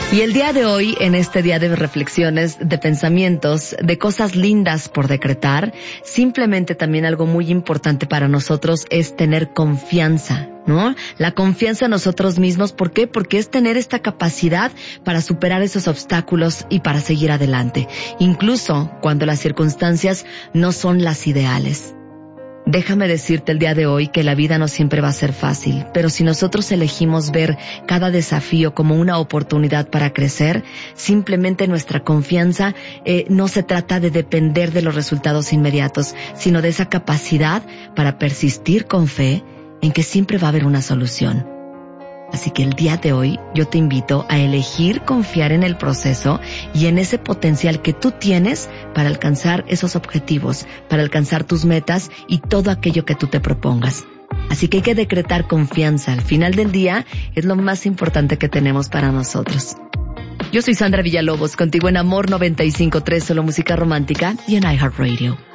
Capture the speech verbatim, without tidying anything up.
Y el día de hoy, en este día de reflexiones, de pensamientos, de cosas lindas por decretar, simplemente también algo muy importante para nosotros es tener confianza, ¿no? La confianza en nosotros mismos. ¿Por qué? Porque es tener esta capacidad para superar esos obstáculos y para seguir adelante, incluso cuando las circunstancias no son las ideales. Déjame decirte el día de hoy que la vida no siempre va a ser fácil, pero si nosotros elegimos ver cada desafío como una oportunidad para crecer, simplemente nuestra confianza eh, no se trata de depender de los resultados inmediatos, sino de esa capacidad para persistir con fe en que siempre va a haber una solución. Así que el día de hoy yo te invito a elegir confiar en el proceso y en ese potencial que tú tienes para alcanzar esos objetivos, para alcanzar tus metas y todo aquello que tú te propongas. Así que hay que decretar confianza. Al final del día es lo más importante que tenemos para nosotros. Yo soy Sandra Villalobos, contigo en Amor noventa y cinco punto tres, solo música romántica y en iHeartRadio.